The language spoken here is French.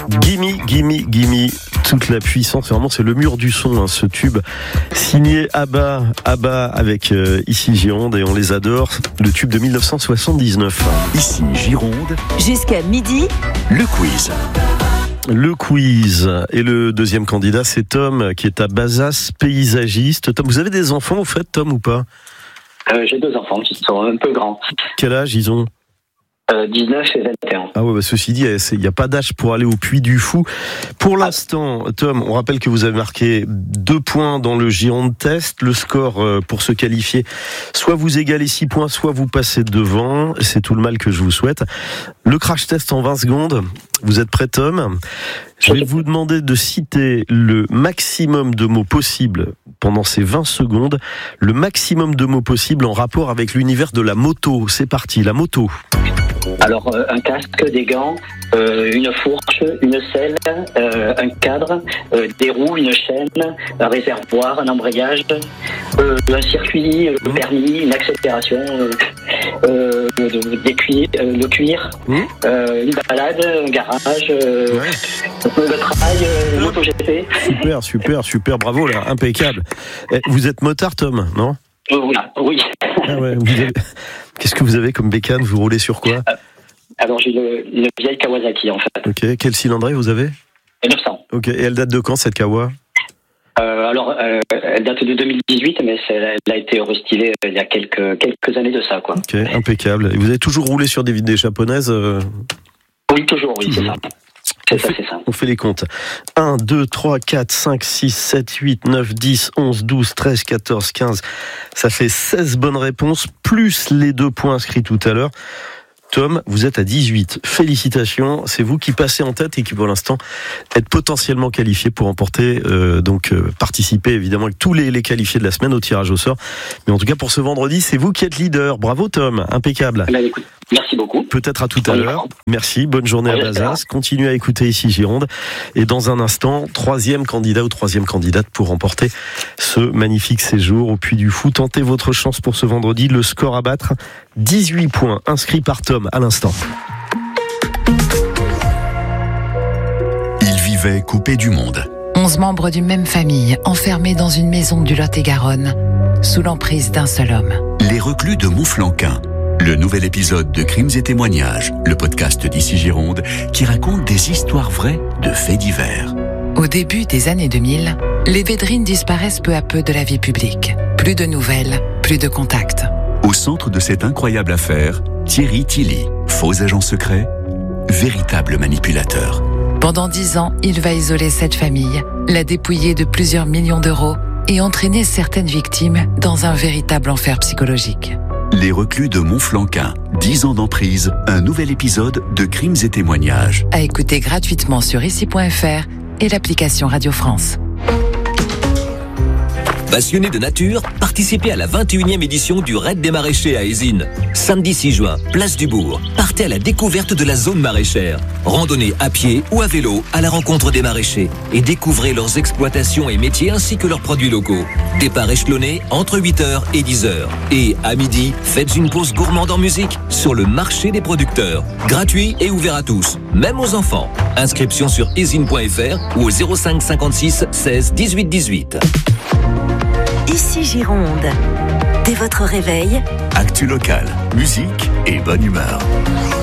Gimme, toute la puissance. Vraiment, c'est le mur du son, ce tube signé Abba avec Ici Gironde, et on les adore. Le tube de 1979. Ici Gironde. Jusqu'à midi, Le quiz. Le quiz. Et le deuxième candidat, c'est Tom, qui est à Bazas, paysagiste. Tom, vous avez des enfants, au fait, Tom, ou pas? J'ai 2 enfants qui sont un peu grands. Quel âge ils ont? 19 et 21. Ah ouais, ceci dit, il n'y a pas d'âge pour aller au Puy du Fou. Pour l'instant, Tom, on rappelle que vous avez marqué 2 points dans le Gironde Test. Le score pour se qualifier, soit vous égalez 6 points, soit vous passez devant. C'est tout le mal que je vous souhaite. Le crash test en 20 secondes. Vous êtes prêt, Tom? Je vais vous demander de citer le maximum de mots possibles pendant ces 20 secondes. Le maximum de mots possibles en rapport avec l'univers de la moto. C'est parti, la moto. Alors, un casque, des gants, une fourche, une selle, un cadre, des roues, une chaîne, un réservoir, un embrayage, un circuit, le permis, une accélération, le cuir, une balade, un garage, le trail, l'auto GP. Super, bravo là, impeccable. Vous êtes motard, Tom, non? Oui. Ah ouais, qu'est-ce que vous avez comme bécane? Vous roulez sur quoi? Alors j'ai une vieille Kawasaki en fait. Ok, quel cylindrée vous avez? 900. Ok, et elle date de quand cette Kawa? Elle date de 2018, mais elle a été restylée il y a quelques années de ça, quoi. Ok, impeccable. Et vous avez toujours roulé sur des japonaises? Oui, toujours, c'est ça. C'est ça. On fait les comptes. 1, 2, 3, 4, 5, 6, 7, 8, 9, 10, 11, 12, 13, 14, 15. Ça fait 16 bonnes réponses, plus les 2 points inscrits tout à l'heure. Tom, vous êtes à 18. Félicitations, c'est vous qui passez en tête et qui pour l'instant êtes potentiellement qualifié pour remporter, participer évidemment avec tous les qualifiés de la semaine au tirage au sort. Mais en tout cas pour ce vendredi, c'est vous qui êtes leader. Bravo Tom, impeccable. Écoute, merci beaucoup. Peut-être à tout à l'heure. Merci, bonne journée à Bazas. Continuez à écouter Ici Gironde. Et dans un instant, 3e candidat ou 3e candidate pour remporter ce magnifique séjour au Puy du Fou. Tentez votre chance pour ce vendredi. Le score à battre, 18 points inscrits par Tom à l'instant. Il vivait coupé du monde. 11 membres d'une même famille, enfermés dans une maison du Lot-et-Garonne, sous l'emprise d'un seul homme. Les reclus de Montflanquin. Le nouvel épisode de Crimes et témoignages, le podcast d'Ici Gironde, qui raconte des histoires vraies de faits divers. Au début des années 2000, les Védrines disparaissent peu à peu de la vie publique. Plus de nouvelles, plus de contacts. Au centre de cette incroyable affaire, Thierry Tilly, faux agent secret, véritable manipulateur. Pendant 10 ans, il va isoler cette famille, la dépouiller de plusieurs millions d'euros et entraîner certaines victimes dans un véritable enfer psychologique. Les reclus de Montflanquin, 10 ans d'emprise, un nouvel épisode de Crimes et témoignages. À écouter gratuitement sur ici.fr et l'application Radio France. Passionnés de nature, participez à la 21e édition du Raid des Maraîchers à Ézines. Samedi 6 juin, place du Bourg. Partez à la découverte de la zone maraîchère. Randonnez à pied ou à vélo à la rencontre des maraîchers et découvrez leurs exploitations et métiers ainsi que leurs produits locaux. Départ échelonné entre 8h et 10h. Et à midi, faites une pause gourmande en musique sur le marché des producteurs. Gratuit et ouvert à tous, même aux enfants. Inscription sur ezine.fr ou au 05 56 16 18 18. Ici Gironde. Dès votre réveil, Actu local, musique et bonne humeur.